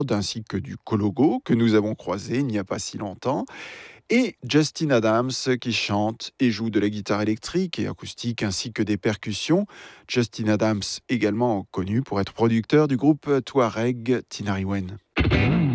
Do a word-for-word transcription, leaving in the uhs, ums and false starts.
ainsi que du Kologo, que nous avons croisé il n'y a pas si longtemps, et Justin Adams qui chante et joue de la guitare électrique et acoustique ainsi que des percussions. Justin Adams également connu pour être producteur du groupe Touareg Tinariwen.